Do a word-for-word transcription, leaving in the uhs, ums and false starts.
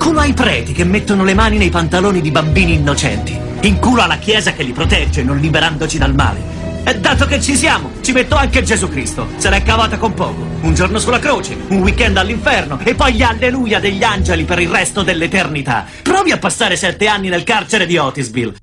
culo ai preti che mettono le mani nei pantaloni di bambini innocenti. In culo alla Chiesa che li protegge, non liberandoci dal male. E dato che ci siamo, ci metto anche Gesù Cristo. Se l'è cavata con poco. Un giorno sulla croce, un weekend all'inferno e poi gli alleluia degli angeli per il resto dell'eternità. Provi a passare sette anni nel carcere di Otisville.